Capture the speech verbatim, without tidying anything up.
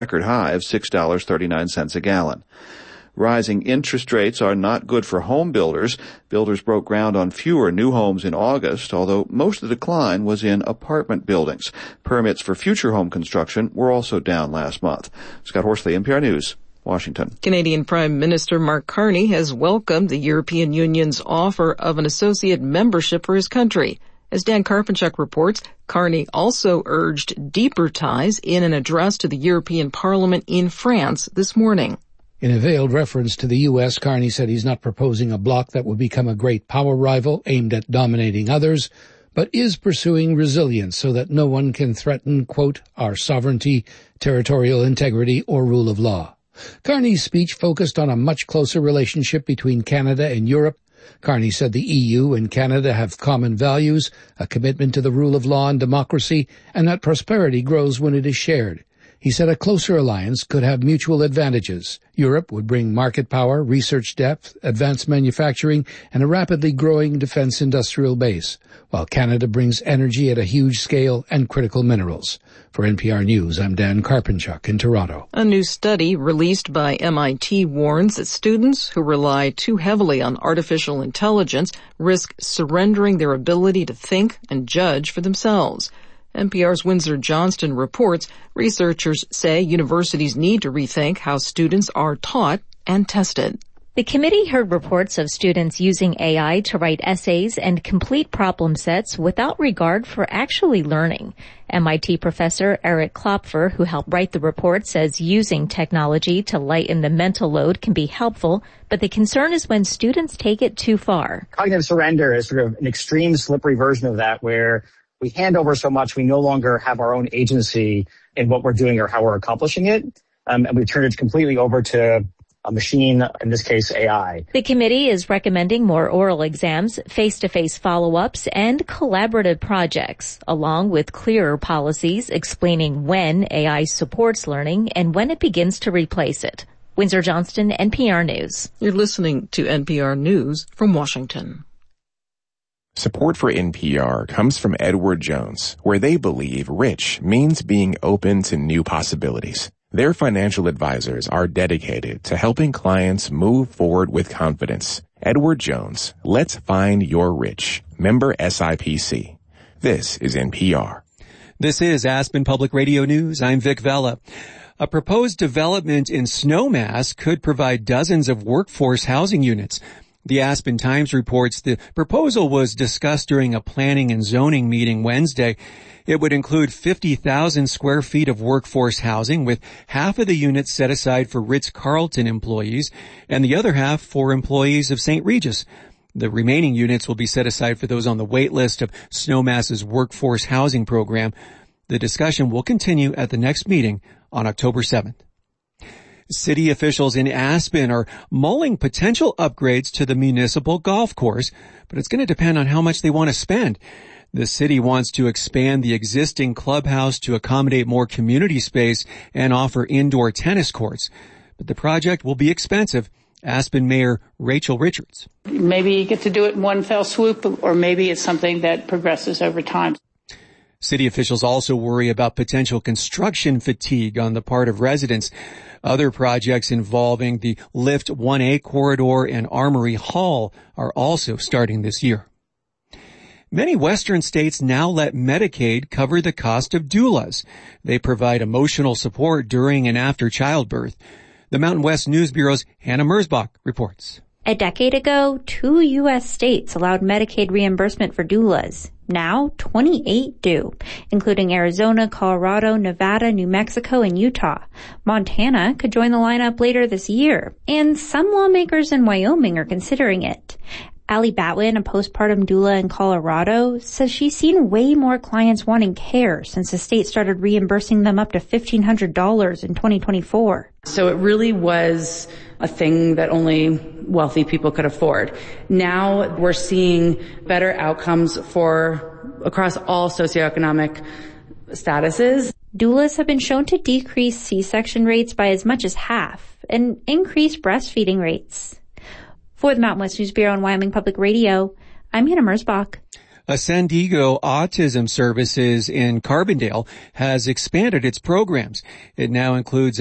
record high of six dollars and thirty-nine cents a gallon. Rising interest rates are not good for home builders. Builders broke ground on fewer new homes in August, although most of the decline was in apartment buildings. Permits for future home construction were also down last month. Scott Horsley, N P R News, Washington. Canadian Prime Minister Mark Carney has welcomed the European Union's offer of an associate membership for his country. As Dan Karpenchuk reports, Carney also urged deeper ties in an address to the European Parliament in France this morning. In a veiled reference to the U S, Carney said he's not proposing a bloc that will become a great power rival aimed at dominating others, but is pursuing resilience so that no one can threaten, quote, our sovereignty, territorial integrity, or rule of law. Carney's speech focused on a much closer relationship between Canada and Europe. Carney said the E U and Canada have common values, a commitment to the rule of law and democracy, and that prosperity grows when it is shared. He said a closer alliance could have mutual advantages. Europe would bring market power, research depth, advanced manufacturing, and a rapidly growing defense industrial base, while Canada brings energy at a huge scale and critical minerals. For N P R News, I'm Dan Karpenchuk in Toronto. A new study released by M I T warns that students who rely too heavily on artificial intelligence risk surrendering their ability to think and judge for themselves. N P R's Windsor Johnston reports researchers say universities need to rethink how students are taught and tested. The committee heard reports of students using A I to write essays and complete problem sets without regard for actually learning. M I T professor Eric Klopfer, who helped write the report, says using technology to lighten the mental load can be helpful, but the concern is when students take it too far. Cognitive surrender is sort of an extreme, slippery version of that where we hand over so much we no longer have our own agency in what we're doing or how we're accomplishing it, um, and we turn it completely over to a machine, in this case, A I. The committee is recommending more oral exams, face-to-face follow-ups, and collaborative projects, along with clearer policies explaining when A I supports learning and when it begins to replace it. Windsor Johnston, N P R News. You're listening to N P R News from Washington. Support for N P R comes from Edward Jones, where they believe rich means being open to new possibilities. Their financial advisors are dedicated to helping clients move forward with confidence. Edward Jones, let's find your rich. Member S I P C. This is N P R. This is Aspen Public Radio News. I'm Vic Vella. A proposed development in Snowmass could provide dozens of workforce housing units. The Aspen Times reports the proposal was discussed during a planning and zoning meeting Wednesday. It would include fifty thousand square feet of workforce housing, with half of the units set aside for Ritz-Carlton employees and the other half for employees of Saint Regis. The remaining units will be set aside for those on the wait list of Snowmass's workforce housing program. The discussion will continue at the next meeting on October seventh. City officials in Aspen are mulling potential upgrades to the municipal golf course, but it's going to depend on how much they want to spend. The city wants to expand the existing clubhouse to accommodate more community space and offer indoor tennis courts. But the project will be expensive. Aspen Mayor Rachel Richards. Maybe you get to do it in one fell swoop, or maybe it's something that progresses over time. City officials also worry about potential construction fatigue on the part of residents. Other projects involving the Lift one A corridor and Armory Hall are also starting this year. Many Western states now let Medicaid cover the cost of doulas. They provide emotional support during and after childbirth. The Mountain West News Bureau's Hannah Merzbach reports. A decade ago, two U S states allowed Medicaid reimbursement for doulas. Now, twenty-eight do, including Arizona, Colorado, Nevada, New Mexico, and Utah. Montana could join the lineup later this year, and some lawmakers in Wyoming are considering it. Allie Batwin, a postpartum doula in Colorado, says she's seen way more clients wanting care since the state started reimbursing them up to fifteen hundred dollars in twenty twenty-four. So it really was a thing that only wealthy people could afford. Now we're seeing better outcomes for across all socioeconomic statuses. Doulas have been shown to decrease C-section rates by as much as half and increase breastfeeding rates. For the Mountain West News Bureau and Wyoming Public Radio, I'm Hannah Merzbach. Ascendigo Autism Services in Carbondale has expanded its programs. It now includes